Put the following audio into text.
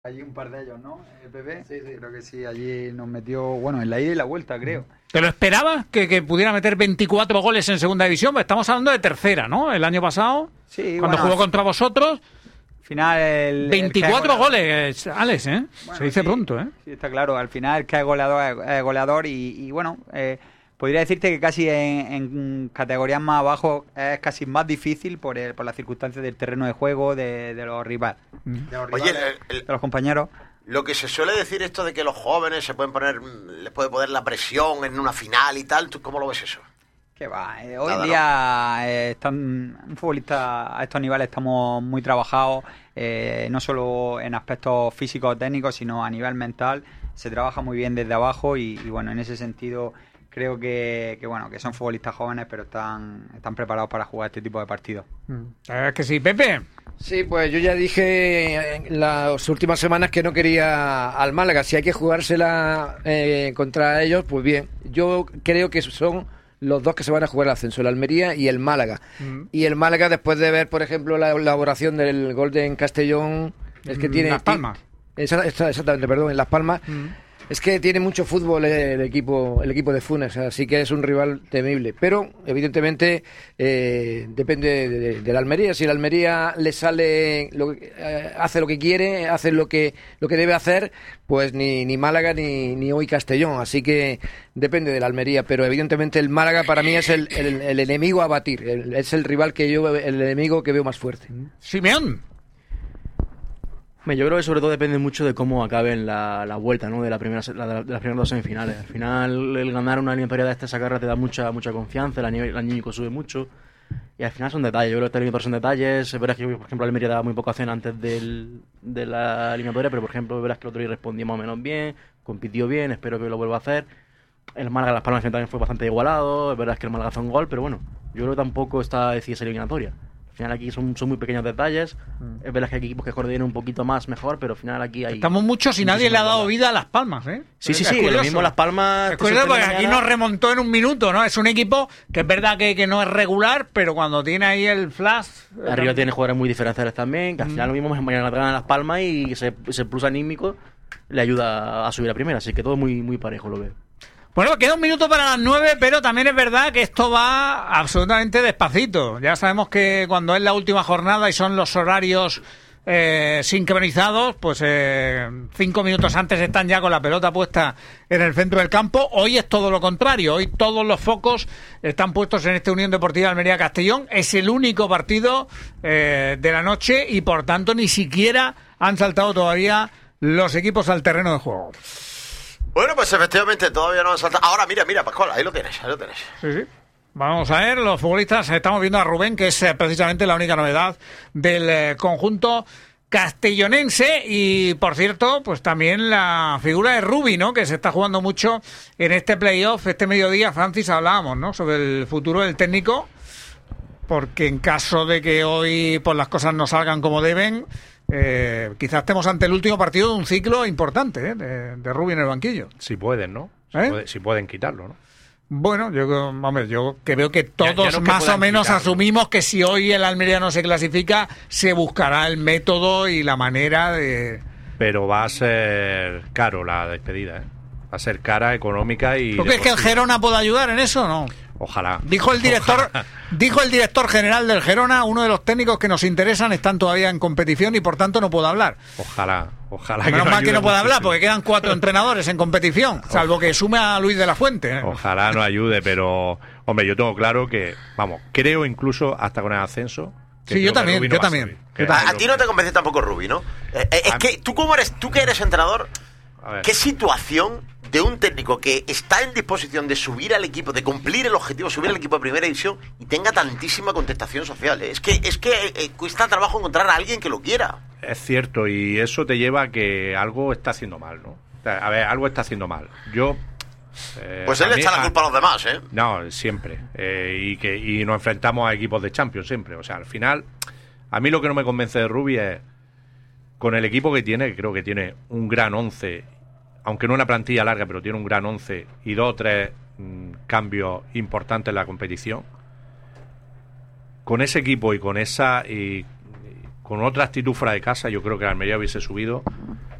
Allí un par de ellos, ¿no? El PP, sí. Creo que sí, allí nos metió, bueno, en la ida y la vuelta, creo. ¿Te lo esperabas que pudiera meter 24 goles en segunda división? Pues estamos hablando de tercera, ¿no? El año pasado, sí, cuando jugó contra vosotros. Al final 24 goles, Alex, ¿eh? Bueno, se dice sí, pronto, ¿eh? Sí, está claro. Al final el que es goleador y bueno, podría decirte que casi en categorías más abajo es casi más difícil por las circunstancias del terreno de juego, de los rivales. Oye, de los compañeros. Lo que se suele decir esto de que los jóvenes les puede poner la presión en una final y tal, ¿tú cómo lo ves eso? Que va, hoy en día un futbolista a estos niveles estamos muy trabajados, no solo en aspectos físicos o técnicos, sino a nivel mental. Se trabaja muy bien desde abajo y bueno, en ese sentido creo que son futbolistas jóvenes, pero están preparados para jugar este tipo de partidos. ¿Es que sí, Pepe? Sí, pues yo ya dije en las últimas semanas que no quería al Málaga. Si hay que jugársela contra ellos, pues bien. Yo creo que son los dos que se van a jugar el ascenso, el Almería y el Málaga. Y el Málaga, después de ver, por ejemplo, la elaboración del gol de Castellón, es que tiene... Las Palmas. Exactamente, perdón, en Las Palmas. Es que tiene mucho fútbol el equipo de Funes, así que es un rival temible. Pero, evidentemente, depende de la Almería. Si la Almería le sale, hace lo que quiere, hace lo que debe hacer, pues ni Málaga ni hoy Castellón. Así que depende de la Almería. Pero, evidentemente, el Málaga para mí es el enemigo a batir. Es el rival el enemigo que veo más fuerte. Simeón. Yo creo que sobre todo depende mucho de cómo acaben la vuelta, ¿no? de las primeras dos semifinales. Al final, el ganar una eliminatoria de esta sacarra te da mucha confianza, el anímico sube mucho y al final son detalles. Yo creo que esta eliminatoria son detalles. Es verdad que, por ejemplo, Almería daba muy poca acción antes de la eliminatoria, pero por ejemplo, es verdad que el otro día respondió más o menos bien, compitió bien, espero que lo vuelva a hacer. El Málaga Las Palmas también fue bastante igualado, es verdad que el Málaga hace un gol, pero bueno, yo creo que tampoco está decidida esa eliminatoria. Al final aquí son muy pequeños detalles. Es verdad que hay equipos que coordinen un poquito más mejor, pero al final aquí hay... Estamos muchos y nadie le ha dado vida a Las Palmas, ¿eh? Sí, lo mismo Las Palmas... Es curioso porque aquí nos remontó en un minuto, ¿no? Es un equipo que es verdad que no es regular, pero cuando tiene ahí el flash... Arriba tiene jugadores muy diferenciales también, que al final lo mismo mañana ganan Las Palmas y ese plus anímico le ayuda a subir a primera, así que todo muy parejo lo veo. Bueno, queda un minuto para las 9, pero también es verdad que esto va absolutamente despacito. Ya sabemos que cuando es la última jornada y son los horarios sincronizados, pues 5 minutos antes están ya con la pelota puesta en el centro del campo. Hoy es todo lo contrario. Hoy todos los focos están puestos en esta Unión Deportiva Almería-Castellón. Es el único partido de la noche y por tanto ni siquiera han saltado todavía los equipos al terreno de juego. Bueno, pues efectivamente todavía no han saltado. Ahora mira, Pascual, ahí lo tienes. Sí. Vamos a ver, los futbolistas, estamos viendo a Rubén, que es precisamente la única novedad del conjunto castellonense, y por cierto, pues también la figura de Rubi, ¿no? Que se está jugando mucho en este playoff. Este mediodía, Francis, hablábamos, ¿no? Sobre el futuro del técnico, porque en caso de que hoy pues las cosas no salgan como deben, quizás estemos ante el último partido de un ciclo importante, de Rubi en el banquillo. Si pueden, ¿no? Si pueden quitarlo, ¿no? Bueno, yo creo que todos más o menos asumimos que si hoy el Almería no se clasifica, se buscará el método y la manera de... Pero va a ser caro la despedida, ¿eh? Va a ser cara, económica y... ¿Tú crees que el Gerona puede ayudar en eso o no? Ojalá. Dijo el director general del Gerona, uno de los técnicos que nos interesan están todavía en competición y por tanto no puedo hablar. Ojalá. Menos mal que no pueda hablar porque quedan 4 entrenadores en competición, salvo que sume a Luis de la Fuente. Ojalá nos ayude, pero hombre, yo tengo claro que, creo incluso hasta con el ascenso. Sí, yo también. A ti no te convence tampoco Rubi, ¿no? Es que tú que eres entrenador, ¿qué situación de un técnico que está en disposición de subir al equipo, de cumplir el objetivo, subir al equipo a primera división y tenga tantísima contestación social? Es que cuesta trabajo encontrar a alguien que lo quiera. Es cierto, y eso te lleva a que algo está haciendo mal, ¿no? A ver, algo está haciendo mal. Pues él le echa la culpa a los demás, ¿eh? No, siempre. Y nos enfrentamos a equipos de Champions siempre. O sea, al final, a mí lo que no me convence de Rubi es, con el equipo que tiene, que creo que tiene un gran 11, aunque no una plantilla larga, pero tiene un gran 11 y 2 o 3 cambios importantes en la competición. Con ese equipo y con otra actitud fuera de casa, yo creo que la Almería hubiese subido